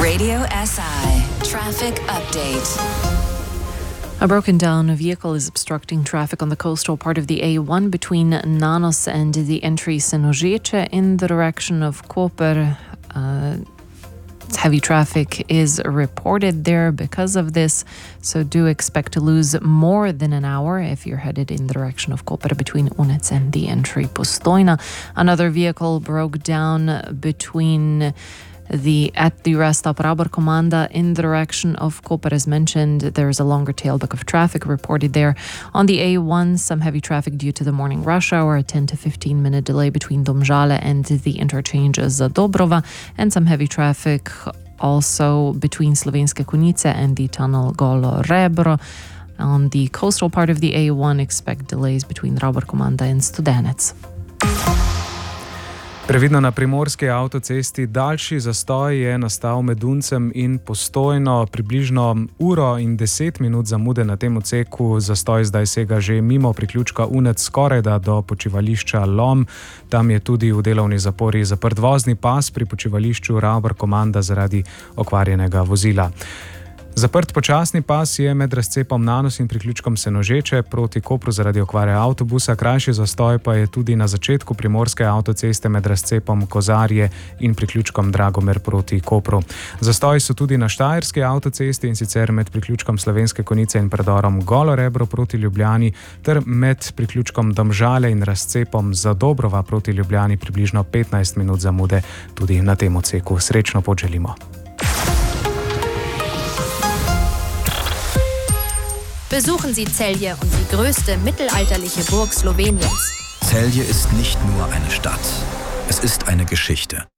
Radio SI Traffic Update. A broken down vehicle is obstructing traffic on the coastal part of the A1 between Nanos and the entry Senožeče in the direction of Koper. Heavy traffic is reported there because of this, so do expect to lose more than an hour if you're headed in the direction of Koper between Unec and the entry Postojna. Another vehicle broke down between at the rest stop Rabor Komanda in the direction of Koper. As mentioned, there is a longer tailback of traffic reported there. On the A1, some heavy traffic due to the morning rush hour, a 10 to 15 minute delay between Domžale and the interchange Zadobrova, and some heavy traffic also between Slovenske Konjice and the tunnel Golo Rebro. On the coastal part of the A1, expect delays between Rabor Komanda and Studenec. Previdno na primorski avtocesti daljši zastoj je nastal med Uncem in Postojno. Približno uro in 10 minut zamude na tem odseku. Zastoj zdaj sega že mimo priključka Unec skorajda do počivališča Lom. Tam je tudi v delovni zapori zaprt vozni pas pri počivališču Rabor Komanda zaradi okvarjenega vozila. Zaprt počasni pas je med razcepom Nanos in priključkom Senožeče proti Kopru zaradi okvare avtobusa. Krajši zastoj pa je tudi na začetku primorske avtoceste med razcepom Kozarje in priključkom Dragomer proti Kopru. Zastoji so tudi na štajerski avtocesti, in sicer med priključkom Slovenske Konjice in predorom Golo Rebro proti Ljubljani ter med priključkom Domžale in razcepom Zadobrova proti Ljubljani. Približno 15 minut zamude tudi na tem odseku. Srečno pot želimo. Besuchen Sie Celje und die größte mittelalterliche Burg Sloweniens. Celje ist nicht nur eine Stadt, es ist eine Geschichte.